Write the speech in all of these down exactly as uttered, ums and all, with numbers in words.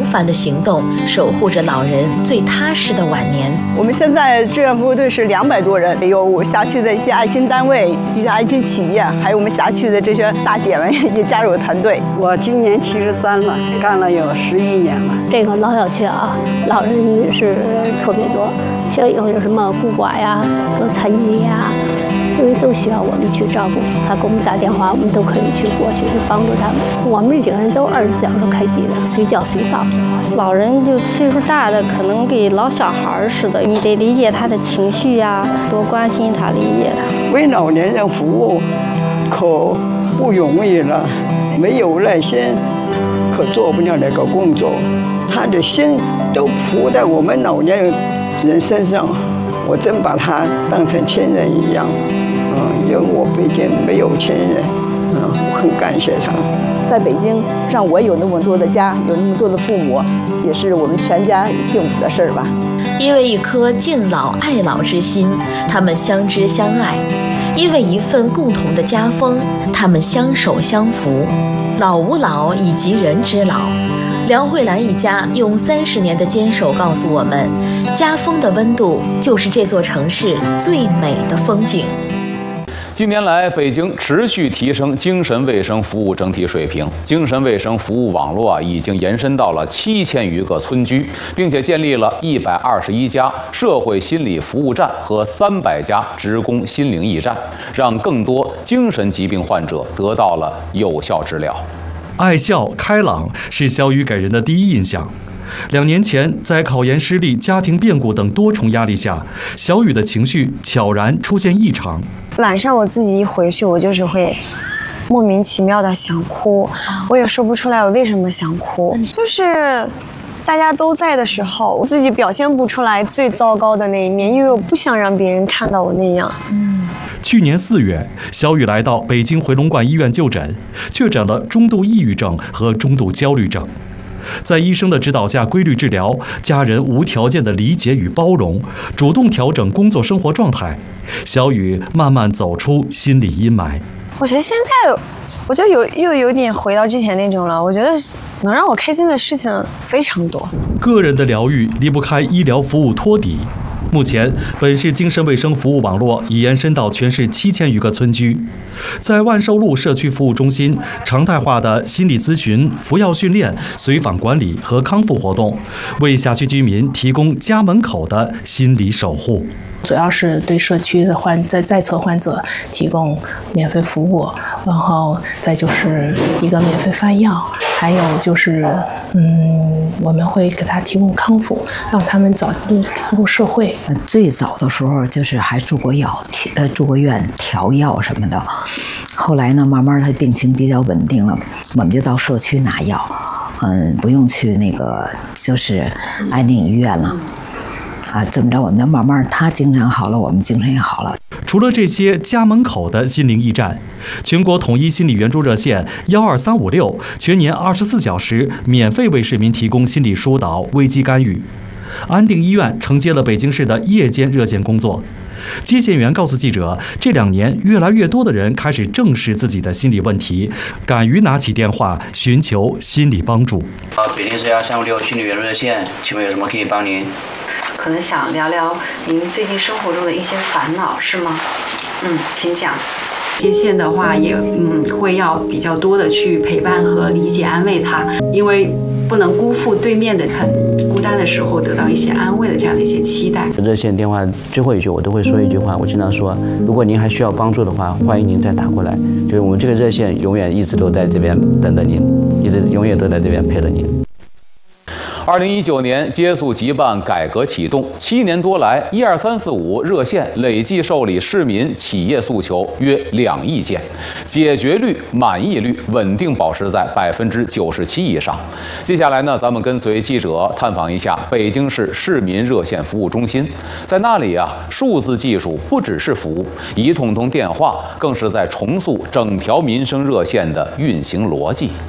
凡的行动，守护着老人最踏实的晚年。 我们现在志愿服务队是两百多人，有辖区的一些爱心单位、一些爱心企业，还有我们辖区的这些大姐们也加入团队。 我今年七十三了，干了有十一年了。 这个老小区啊，老人是特别多，像有有什么孤寡呀、有残疾呀，因为都需要我们去照顾。他给我们打电话，我们都可以去过去帮助他们。我们这几个人都二十四小时开机的，随叫随到。 老人就岁数大的，可能跟老小孩似的，你得理解他的情绪呀，多关心他，理解他。 为老年人服务可不容易了，没有耐心可做不了那个工作。他的心都扑在我们老年人身上，我真把他当成亲人一样。嗯，因为我毕竟没有亲人，嗯，我很感谢他。 在北京，让我有那么多的家，有那么多的父母，也是我们全家幸福的事儿吧。 因为一颗敬老爱老之心，他们相知相爱；因为一份共同的家风，他们相守相扶。老吾老以及人之老。梁慧兰一家用三十年的坚守告诉我们，家风的温度就是这座城市最美的风景。 近年来，北京持续提升精神卫生服务整体水平，精神卫生服务网络啊已经延伸到了七千余个村居，并且建立了一百二十一家社会心理服务站和三百家职工心灵驿站，让更多精神疾病患者得到了有效治疗。 爱笑开朗是小雨给人的第一印象。两年前，在考研失利、家庭变故等多重压力下，小雨的情绪悄然出现异常。 晚上我自己一回去，我就是会莫名其妙的想哭，我也说不出来我为什么想哭，就是大家都在的时候，我自己表现不出来最糟糕的那一面，因为我不想让别人看到我那样。 去年四月，小雨来到北京回龙观医院就诊，确诊了中度抑郁症和中度焦虑症。在医生的指导下规律治疗，家人无条件的理解与包容，主动调整工作生活状态，小雨慢慢走出心理阴霾。 我觉得现在，我就有又有点回到之前那种了。我觉得能让我开心的事情非常多。 个人的疗愈离不开医疗服务托底。目前，本市精神卫生服务网络已延伸到全市七千余个村居。在万寿路社区服务中心，常态化的心理咨询、服药训练、随访管理和康复活动，为辖区居民提供家门口的心理守护。 主要是对社区的患在在册患者提供免费服务，然后再就是一个免费发药，还有就是嗯，我们会给他提供康复，让他们早入入社会。 最早的时候就是还住过药，呃，住过院调药什么的。后来呢，慢慢他病情比较稳定了，我们就到社区拿药，嗯，不用去那个就是安定医院了。啊，这么着，我们慢慢他精神好了，我们精神也好了。 除了这些家门口的心灵驿站，全国统一心理援助热线幺二三五六全年二十四小时免费为市民提供心理疏导、危机干预。安定医院承接了北京市的夜间热线工作。接线员告诉记者，这两年越来越多的人开始正视自己的心理问题，敢于拿起电话寻求心理帮助。 啊，北京市幺三五六心理援助热线，请问有什么可以帮您？ 可能想聊聊您最近生活中的一些烦恼，是吗？嗯，请讲。接线的话也嗯会要比较多的去陪伴和理解安慰他，因为不能辜负对面的很孤单的时候得到一些安慰的这样的一些期待。 热线电话最后一句我都会说一句话，我经常说，如果您还需要帮助的话，欢迎您再打过来，就是我们这个热线永远一直都在这边等着您，一直永远都在这边陪着您。 二零一九年接速急办改革启动，七年多来，一二三四五热线累计受理市民企业诉求约两亿件，解决率、满意率稳定保持在百分之九十七以上。接下来呢，咱们跟随记者探访一下北京市市民热线服务中心，在那里啊，数字技术不只是服务，一通通电话更是在重塑整条民生热线的运行逻辑。 中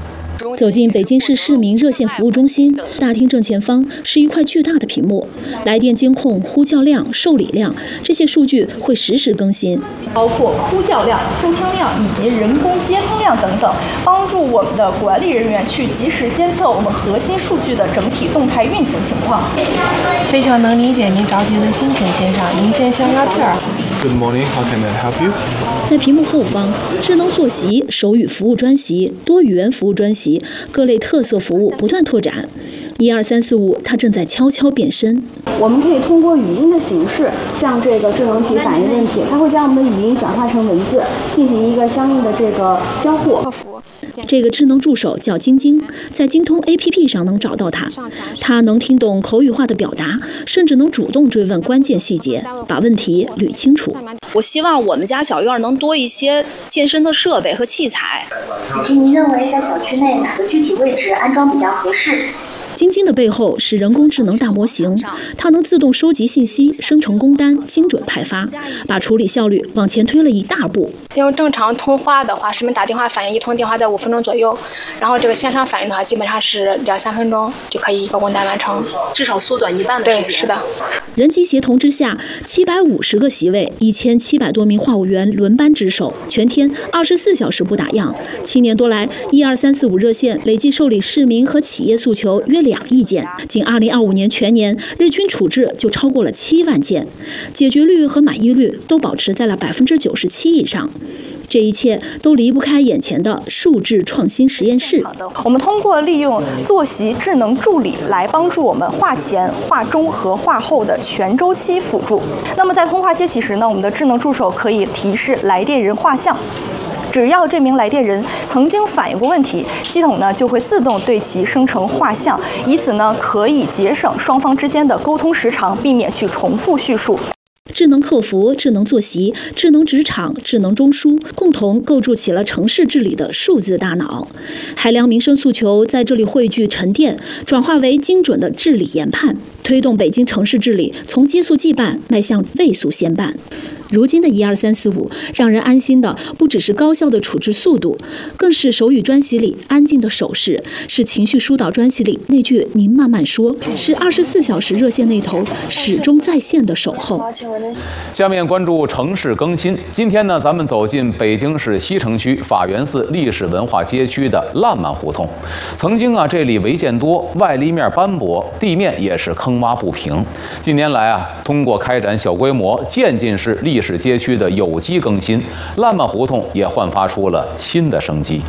走进北京市市民热线服务中心，大厅正前方是一块巨大的屏幕，来电监控呼叫量、受理量这些数据会实时更新， 包括呼叫量、收听量以及人工接通量等等，帮助我们的管理人员去及时监测我们核心数据的整体动态运行情况。 非常能理解您着急的心情，先生，您先消消气儿。 Good morning, how can I help you? 在屏幕后方，智能坐席、手语服务专席、多语言服务专席，各类特色服务不断拓展。一二三四五，它正在悄悄变身。 我们可以通过语音的形式，向这个智能体反映问题，它会将我们的语音转化成文字，进行一个相应的这个交互。 这个智能助手叫晶晶，在京通 A P P 上能找到它。它能听懂口语化的表达，甚至能主动追问关键细节，把问题捋清楚。 我希望我们家小院能多一些健身的设备和器材。 以及您认为在小区内哪个具体位置安装比较合适？ 晶晶的背后是人工智能大模型，它能自动收集信息、生成工单、精准派发，把处理效率往前推了一大步。 用正常通话的话，市民打电话反应一通电话在五分钟左右，然后这个线上反应的话，基本上是两三分钟就可以一个工单完成， 至少缩短一半的时间。 对，是的。 人机协同之下，七百五十个席位，一千七百多名话务员轮班值守，全天二十四小时不打烊。七年多来，一二三四五热线累计受理市民和企业诉求约两亿件，仅二零二五年全年日均处置就超过了七万件，解决率和满意率都保持在了百分之九十七以上。这一切都离不开眼前的数字创新实验室。 我们通过利用坐席智能助理来帮助我们话前、话中和话后的全周期辅助。那么在通话接起时呢，我们的智能助手可以提示来电人画像。只要这名来电人曾经反映过问题，系统呢就会自动对其生成画像，以此呢可以节省双方之间的沟通时长，避免去重复叙述。 智能客服、智能坐席、智能职场、智能中枢，共同构筑起了城市治理的数字大脑。海量民生诉求在这里汇聚沉淀，转化为精准的治理研判，推动北京城市治理从接速即办迈向位速先办。如今的一二三四五，让人安心的不只是高效的处置速度，更是手语专席里安静的手势，是情绪疏导专席里那句“您慢慢说”，是二十四小时热线那头始终在线的守候。 下面关注城市更新。今天呢，咱们走进北京市西城区法源寺历史文化街区的烂漫胡同。曾经啊，这里违建多，外立面斑驳，地面也是坑洼不平。近年来啊，通过开展小规模渐进式历史街区的有机更新，烂漫胡同也焕发出了新的生机。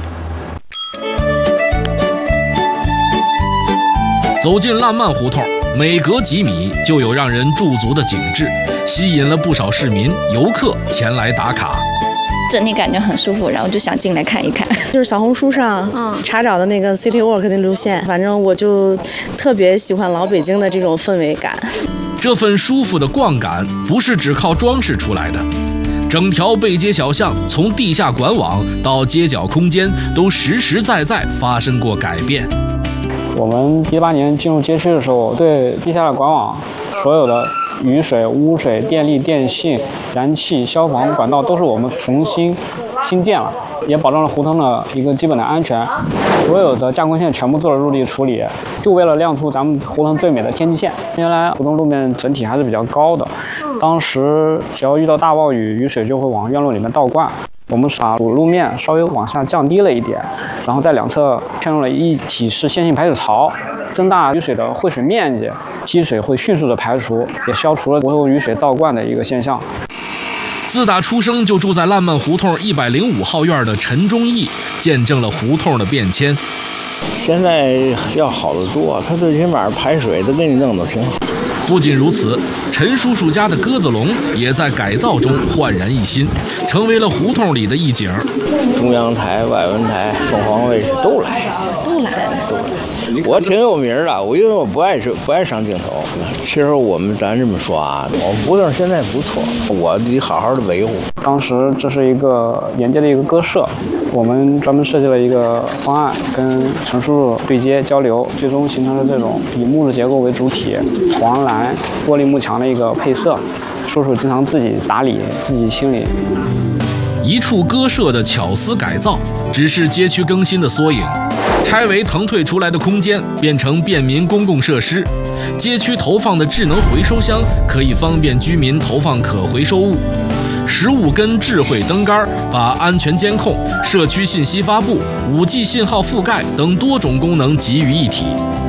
走进烂漫胡同，每隔几米就有让人驻足的景致，吸引了不少市民、游客前来打卡。 整体感觉很舒服，然后就想进来看一看。 就是小红书上查找的那个 City Walk 的路线，反正我就特别喜欢老北京的这种氛围感。 这份舒服的逛感不是只靠装饰出来的，整条背街小巷从地下管网到街角空间都实实在在发生过改变。 我们一八年进入街区的时候，对地下的管网所有的雨水、污水、电力、电信、燃气、消防管道都是我们重新新建了，也保证了胡同的一个基本的安全。所有的架空线全部做了入地处理，就为了亮出咱们胡同最美的天际线。原来胡同路面整体还是比较高的，当时只要遇到大暴雨，雨水就会往院路里面倒灌。我们把主路面稍微往下降低了一点，然后在两侧嵌入了一体式线性排水槽，增大雨水的汇水面积，积水会迅速的排除，也消除了胡同雨水倒灌的一个现象。 自打出生就住在烂漫胡同一百零五号院的陈忠义，见证了胡同的变迁。 现在要好得多，他最起码排水都给你弄得挺好。 不仅如此，陈叔叔家的鸽子笼也在改造中焕然一新，成为了胡同里的一景。 中央台、外文台、凤凰卫视都来， 都来， 都来。我挺有名的，我因为我不爱不爱上镜头。其实我们咱这么说啊，我们胡同现在不错，我得好好的维护。 当时这是一个沿街的一个鸽舍，我们专门设计了一个方案，跟陈叔叔对接交流，最终形成了这种以木质结构为主体，黄蓝玻璃幕墙的一个配色。叔叔经常自己打理，自己清理。 一处鸽舍的巧思改造，只是街区更新的缩影。 拆为腾退出来的空间变成便民公共设施，街区投放的智能回收箱可以方便居民投放可回收物。十五根智慧灯杆把安全监控、社区信息发布、五 G 信号覆盖等多种功能集于一体。